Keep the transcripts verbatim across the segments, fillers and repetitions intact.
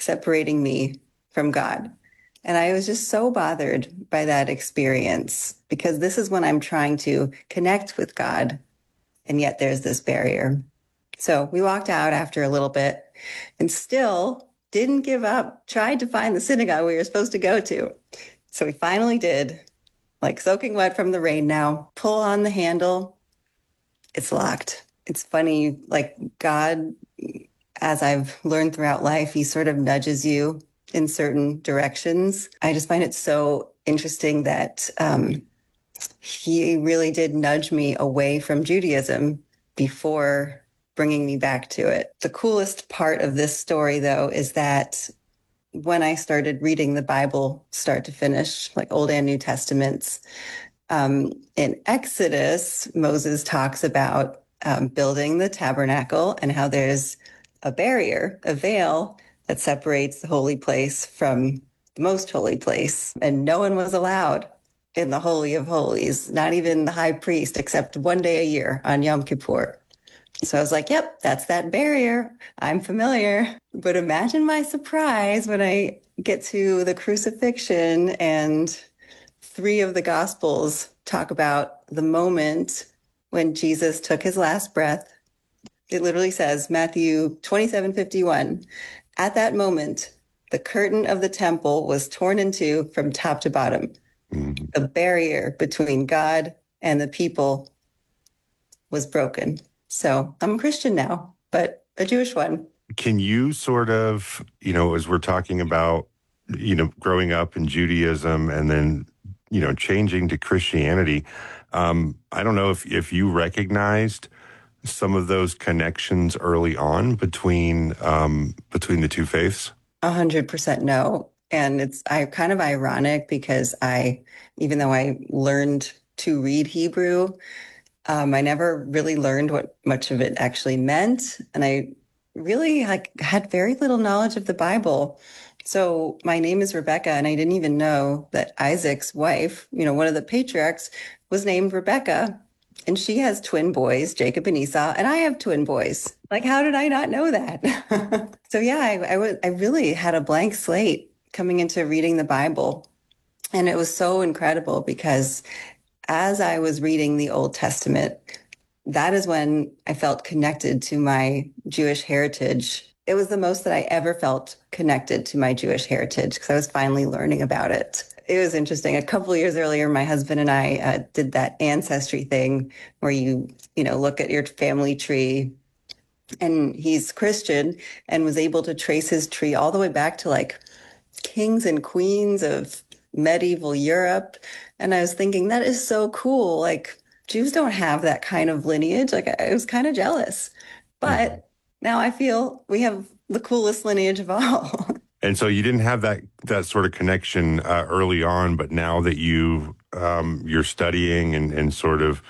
separating me from God. And I was just so bothered by that experience because this is when I'm trying to connect with God. And yet there's this barrier. So we walked out after a little bit and still didn't give up, tried to find the synagogue we were supposed to go to. So we finally did, like soaking wet from the rain now, pull on the handle. It's locked. It's funny, like God, as I've learned throughout life, he sort of nudges you in certain directions. I just find it so interesting that um, he really did nudge me away from Judaism before bringing me back to it. The coolest part of this story, though, is that when I started reading the Bible start to finish, like Old and New Testaments, um, in Exodus, Moses talks about um, building the tabernacle and how there's a barrier, a veil that separates the holy place from the most holy place. And no one was allowed in the Holy of Holies, not even the high priest, except one day a year on Yom Kippur. So I was like, yep, that's that barrier. I'm familiar. But imagine my surprise when I get to the crucifixion and three of the Gospels talk about the moment when Jesus took his last breath. It literally says, Matthew twenty-seven fifty-one, at that moment, the curtain of the temple was torn in two from top to bottom. Mm-hmm. The barrier between God and the people was broken. So I'm a Christian now, but a Jewish one. Can you sort of, you know, as we're talking about, you know, growing up in Judaism and then, you know, changing to Christianity, um, I don't know if, if you recognized some of those connections early on between um, between the two faiths? A hundred percent no. And it's I kind of ironic because I, even though I learned to read Hebrew, um, I never really learned what much of it actually meant. And I really like had very little knowledge of the Bible. So my name is Rebecca, and I didn't even know that Isaac's wife, you know, one of the patriarchs, was named Rebecca. And she has twin boys, Jacob and Esau, and I have twin boys. Like, how did I not know that? So yeah, I, I, w- I really had a blank slate coming into reading the Bible. And it was so incredible because as I was reading the Old Testament, that is when I felt connected to my Jewish heritage. It was the most that I ever felt connected to my Jewish heritage because I was finally learning about it. It was interesting. A couple of years earlier, my husband and I uh, did that ancestry thing where you, you know, look at your family tree, and he's Christian and was able to trace his tree all the way back to like kings and queens of medieval Europe. And I was thinking, that is so cool. Like, Jews don't have that kind of lineage. Like, I was kind of jealous. But mm-hmm. now I feel we have the coolest lineage of all. And so you didn't have that that sort of connection uh, early on, but now that you um, you're studying and, and sort of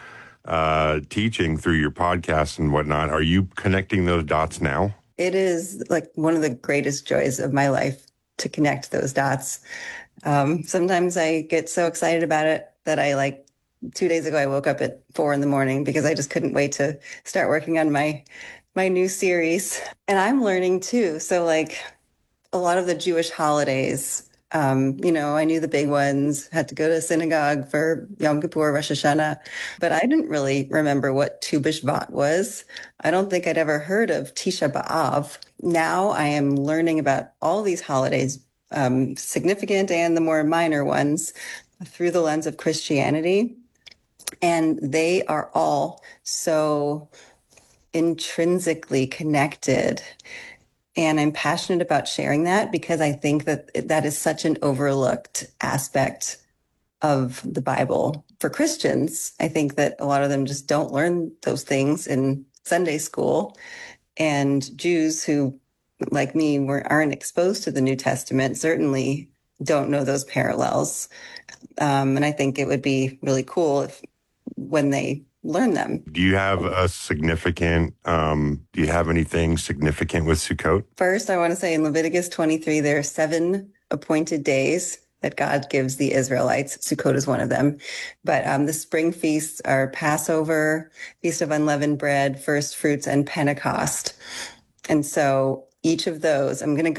uh, teaching through your podcast and whatnot, are you connecting those dots now? It is like one of the greatest joys of my life to connect those dots. Um, sometimes I get so excited about it that I like two days ago, I woke up at four in the morning because I just couldn't wait to start working on my, my new series. And I'm learning too. So like a lot of the Jewish holidays, um, you know, I knew the big ones, had to go to synagogue for Yom Kippur, Rosh Hashanah, but I didn't really remember what Tu B'Shvat was. I don't think I'd ever heard of Tisha B'Av. Now I am learning about all these holidays, um, significant and the more minor ones, through the lens of Christianity. And they are all so intrinsically connected. And I'm passionate about sharing that because I think that that is such an overlooked aspect of the Bible. For Christians, I think that a lot of them just don't learn those things in Sunday school. And Jews who, like me, were, aren't exposed to the New Testament certainly don't know those parallels. Um, and I think it would be really cool if when they learn them. Do you have a significant, um, do you have anything significant with Sukkot? First, I want to say in Leviticus twenty-three, there are seven appointed days that God gives the Israelites. Sukkot is one of them. But um, the spring feasts are Passover, Feast of Unleavened Bread, First Fruits, and Pentecost. And so each of those, I'm going to